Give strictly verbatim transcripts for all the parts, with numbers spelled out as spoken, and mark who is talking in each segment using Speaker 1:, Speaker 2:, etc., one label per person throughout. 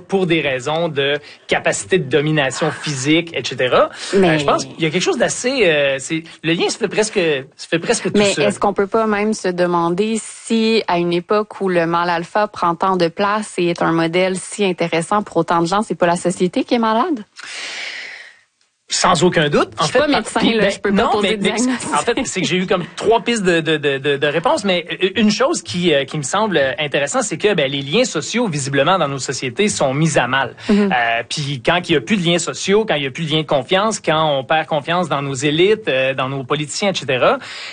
Speaker 1: pour des raisons de capacité de domination physique, et cetera. Mais euh, je pense qu'il y a quelque chose d'assez... Euh, c'est, le lien se fait presque, se fait presque tout
Speaker 2: Mais
Speaker 1: seul.
Speaker 2: est-ce qu'on peut pas même se demander si, à une époque où le mâle alpha prend tant de place et est un modèle si intéressant pour autant de gens, c'est pas la société qui est malade?
Speaker 1: Sans aucun doute. En
Speaker 2: je suis
Speaker 1: fait,
Speaker 2: pas médecin,
Speaker 1: puis,
Speaker 2: là,
Speaker 1: ben,
Speaker 2: je peux
Speaker 1: non,
Speaker 2: pas poser
Speaker 1: mais,
Speaker 2: de
Speaker 1: mais,
Speaker 2: diagnostic.
Speaker 1: en fait, c'est que j'ai eu comme trois pistes de, de, de, de, de réponses, mais une chose qui, qui me semble intéressante, c'est que ben, les liens sociaux, visiblement, dans nos sociétés, sont mis à mal. Mm-hmm. Euh, puis quand il y a plus de liens sociaux, quand il y a plus de liens de confiance, quand on perd confiance dans nos élites, euh, dans nos politiciens, et cetera,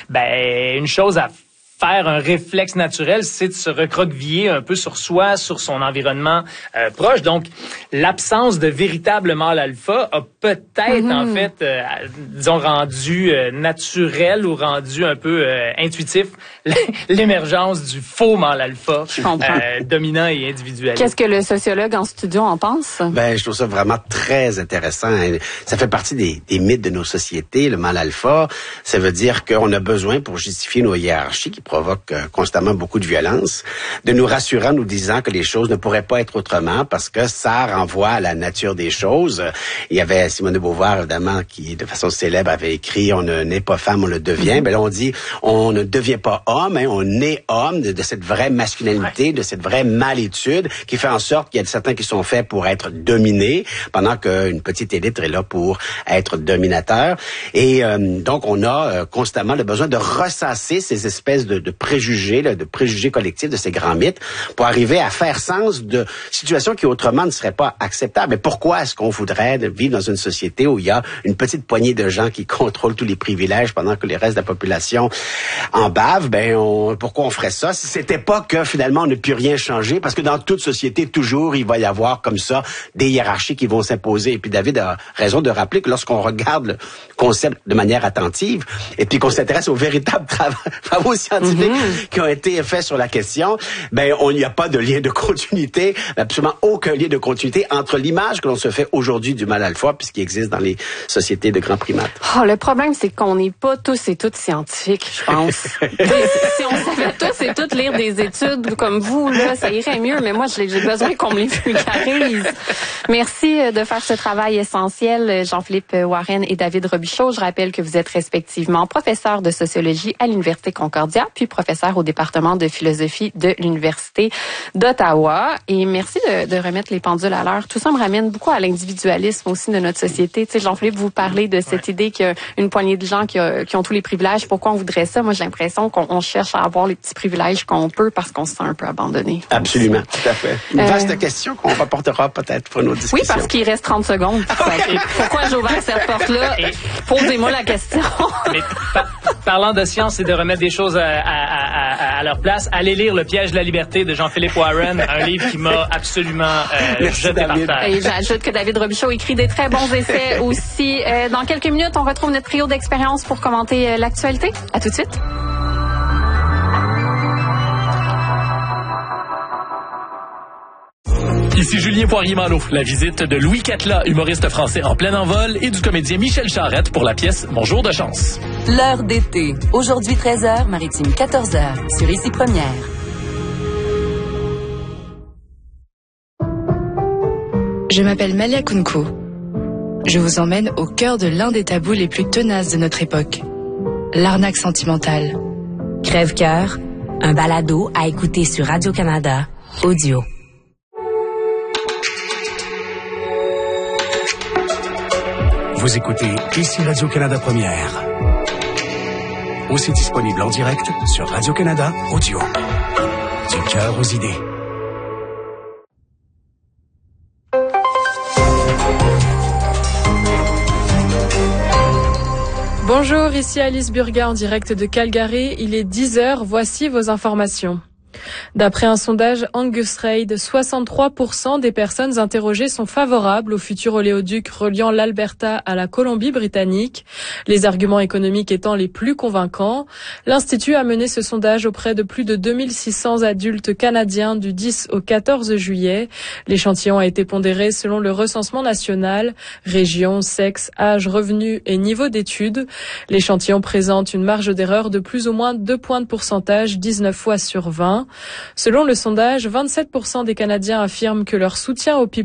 Speaker 1: ben une chose à faire un réflexe naturel, c'est de se recroqueviller un peu sur soi, sur son environnement euh, proche. Donc, l'absence de véritable mâle alpha a peut-être, mm-hmm. en fait, euh, disons, rendu euh, naturel ou rendu un peu euh, intuitif l'émergence du faux mâle alpha euh, dominant et individualiste.
Speaker 2: Qu'est-ce que le sociologue en studio en pense?
Speaker 3: Ben, je trouve ça vraiment très intéressant. Ça fait partie des, des mythes de nos sociétés, le mâle alpha. Ça veut dire qu'on a besoin, pour justifier nos hiérarchies qui provoque euh, constamment beaucoup de violence, de nous rassurer en nous disant que les choses ne pourraient pas être autrement parce que ça renvoie à la nature des choses. Il y avait Simone de Beauvoir, évidemment, qui, de façon célèbre, avait écrit « On ne naît pas femme, on le devient ». Ben là, on dit « On ne devient pas homme, hein, on naît homme de, de cette vraie masculinité, de cette vraie malétude qui fait en sorte qu'il y a certains qui sont faits pour être dominés, pendant qu'une petite élite est là pour être dominateur. Et euh, donc, on a euh, constamment le besoin de ressasser ces espèces de De, de préjugés, là, de préjugés collectifs, de ces grands mythes, pour arriver à faire sens de situations qui autrement ne seraient pas acceptables. Mais pourquoi est-ce qu'on voudrait vivre dans une société où il y a une petite poignée de gens qui contrôlent tous les privilèges pendant que les restes de la population en bavent? Ben, on, pourquoi on ferait ça? Si c'était pas que finalement on ne peut rien changer, parce que dans toute société, toujours, il va y avoir comme ça des hiérarchies qui vont s'imposer. Et puis David a raison de rappeler que lorsqu'on regarde le concept de manière attentive, et puis qu'on s'intéresse aux véritables travaux scientifiques, Mm-hmm. qui ont été faits sur la question, ben on n'y a pas de lien de continuité, absolument aucun lien de continuité entre l'image que l'on se fait aujourd'hui du mâle alpha puisqu'il existe dans les sociétés de grands primates.
Speaker 2: Oh, le problème, c'est qu'on n'est pas tous et toutes scientifiques, je pense. Si on savait tous et toutes lire des études comme vous, là, ça irait mieux, mais moi, j'ai besoin qu'on me les vulgarise. Merci de faire ce travail essentiel, Jean-Philippe Warren et David Robichaud. Je rappelle que vous êtes respectivement professeur de sociologie à l'Université Concordia, puis professeur au département de philosophie de l'Université d'Ottawa. Et merci de, de remettre les pendules à l'heure. Tout ça me ramène beaucoup à l'individualisme aussi de notre société. Tu sais, Jean-Philippe, vous parlez de cette ouais. idée qu'il y a une poignée de gens qui, a, qui ont tous les privilèges. Pourquoi on voudrait ça? Moi, j'ai l'impression qu'on on cherche à avoir les petits privilèges qu'on peut parce qu'on se sent un peu abandonné.
Speaker 3: Absolument, tout à fait. Une euh... vaste question qu'on rapportera peut-être pour nos discussions.
Speaker 2: Oui, parce qu'il reste trente secondes. Okay. Pourquoi j'ai ouvert cette porte-là? Et posez-moi la question.
Speaker 1: Mais par, parlant de science et de remettre des choses à, à, à, à leur place, allez lire Le piège de la liberté de Jean-Philippe Warren, un livre qui m'a absolument euh, jeté par terre.
Speaker 2: Et j'ajoute que David Robichaud écrit des très bons essais aussi. Euh, dans quelques minutes, on retrouve notre trio d'expérience pour commenter euh, l'actualité. À tout de suite.
Speaker 4: Ici Julien Poirier-Malo. La visite de Louis Catla, humoriste français en plein envol, et du comédien Michel Charette pour la pièce Mon jour de chance.
Speaker 5: L'heure d'été. Aujourd'hui treize heures, Maritime quatorze heures, sur Ici Première.
Speaker 6: Je m'appelle Malia Kunko. Je vous emmène au cœur de l'un des tabous les plus tenaces de notre époque. L'arnaque sentimentale.
Speaker 7: Crève-cœur, un balado à écouter sur Radio-Canada, audio.
Speaker 8: Vous écoutez Ici Radio-Canada Première. Aussi disponible en direct sur Radio-Canada Audio. Du cœur aux idées.
Speaker 9: Bonjour, ici Alice Burga en direct de Calgary. Il est dix heures, voici vos informations. D'après un sondage Angus Reid, soixante-trois pour cent des personnes interrogées sont favorables au futur oléoduc reliant l'Alberta à la Colombie-Britannique, les arguments économiques étant les plus convaincants. L'Institut a mené ce sondage auprès de plus de deux mille six cents adultes canadiens du dix au quatorze juillet. L'échantillon a été pondéré selon le recensement national, région, sexe, âge, revenu et niveau d'études. L'échantillon présente une marge d'erreur de plus ou moins deux points de pourcentage, dix-neuf fois sur vingt. Selon le sondage, vingt-sept pour cent des Canadiens affirment que leur soutien au